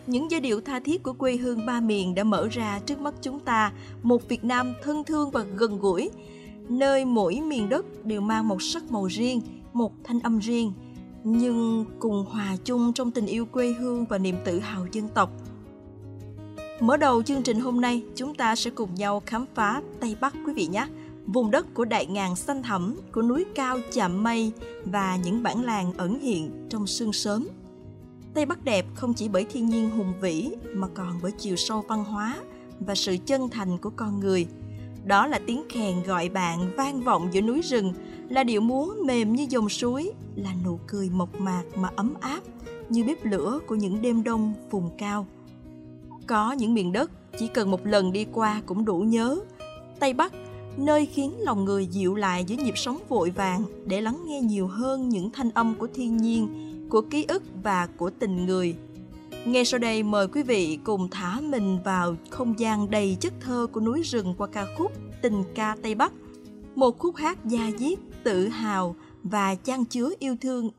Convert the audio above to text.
Những giai điệu tha thiết của quê hương ba miền đã mở ra trước mắt chúng ta một Việt Nam thân thương và gần gũi, nơi mỗi miền đất đều mang một sắc màu riêng, một thanh âm riêng, nhưng cùng hòa chung trong tình yêu quê hương và niềm tự hào dân tộc. Mở đầu chương trình hôm nay, chúng ta sẽ cùng nhau khám phá Tây Bắc quý vị nhé. Vùng đất của đại ngàn xanh thẳm, của núi cao chạm mây và những bản làng ẩn hiện trong sương sớm. Tây Bắc đẹp không chỉ bởi thiên nhiên hùng vĩ mà còn bởi chiều sâu văn hóa và sự chân thành của con người. Đó là tiếng khèn gọi bạn vang vọng giữa núi rừng, là điệu múa mềm như dòng suối, là nụ cười mộc mạc mà ấm áp như bếp lửa của những đêm đông vùng cao. Có những miền đất chỉ cần một lần đi qua cũng đủ nhớ. Tây Bắc, nơi khiến lòng người dịu lại giữa nhịp sống vội vàng để lắng nghe nhiều hơn những thanh âm của thiên nhiên, của ký ức và của tình người. Ngay sau đây mời quý vị cùng thả mình vào không gian đầy chất thơ của núi rừng qua ca khúc Tình ca Tây Bắc, một khúc hát da diết, tự hào và chan chứa yêu thương